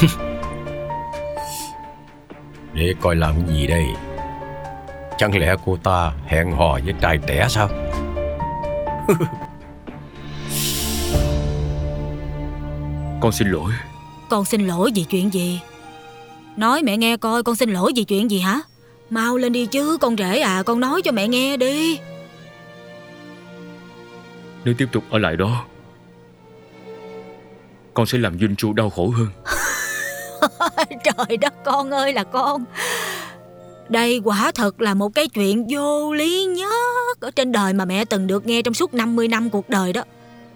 Để coi làm gì đây? Chẳng lẽ cô ta hẹn hò với trai trẻ sao? Con xin lỗi. Con xin lỗi vì chuyện gì? Nói mẹ nghe coi, con xin lỗi vì chuyện gì hả? Mau lên đi chứ con rể à, con nói cho mẹ nghe đi. Nếu tiếp tục ở lại đó, con sẽ làm Duyên Chu đau khổ hơn. Trời đất con ơi là con. Đây quả thật là một cái chuyện vô lý nhất ở trên đời mà mẹ từng được nghe trong suốt 50 năm cuộc đời đó.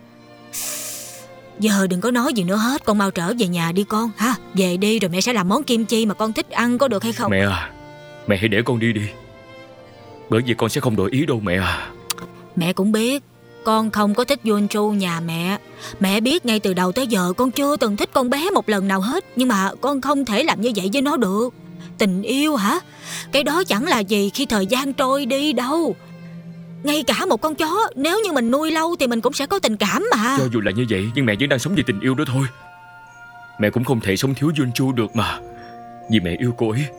Giờ đừng có nói gì nữa hết, con mau trở về nhà đi con ha. Về đi rồi mẹ sẽ làm món kim chi mà con thích ăn, có được hay không? Mẹ à, mẹ hãy để con đi đi. Bởi vì con sẽ không đổi ý đâu mẹ à. Mẹ cũng biết con không có thích Yuan Chu nhà mẹ. Mẹ biết ngay từ đầu tới giờ con chưa từng thích con bé một lần nào hết. Nhưng mà con không thể làm như vậy với nó được. Tình yêu hả? Cái đó chẳng là gì khi thời gian trôi đi đâu. Ngay cả một con chó, nếu như mình nuôi lâu thì mình cũng sẽ có tình cảm mà. Cho dù là như vậy, nhưng mẹ vẫn đang sống vì tình yêu đó thôi. Mẹ cũng không thể sống thiếu Yuan Chu được mà. Vì mẹ yêu cô ấy.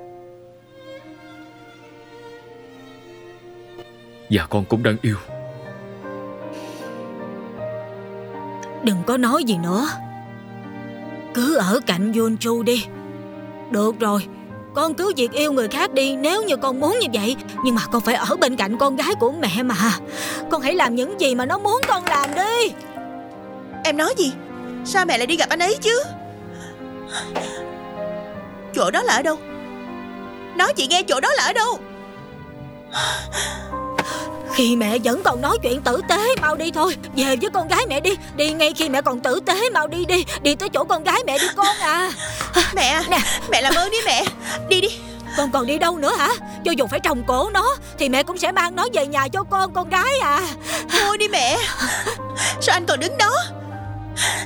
Và con cũng đang yêu. Đừng có nói gì nữa. Cứ ở cạnh Yuan Chu đi. Được rồi, con cứ việc yêu người khác đi nếu như con muốn như vậy. Nhưng mà con phải ở bên cạnh con gái của mẹ mà. Con hãy làm những gì mà nó muốn con làm đi. Em nói gì? Sao mẹ lại đi gặp anh ấy chứ? Chỗ đó là ở đâu? Nói chị nghe chỗ đó là ở đâu? Khi mẹ vẫn còn nói chuyện tử tế, mau đi thôi. Về với con gái mẹ đi. Đi ngay khi mẹ còn tử tế, mau đi đi. Đi tới chỗ con gái mẹ đi con à. Mẹ, nè, mẹ làm ơn đi mẹ. Đi đi. Con còn đi đâu nữa hả? Cho dù phải trồng cổ nó thì mẹ cũng sẽ mang nó về nhà cho con gái à. Thôi đi mẹ. Sao anh còn đứng đó?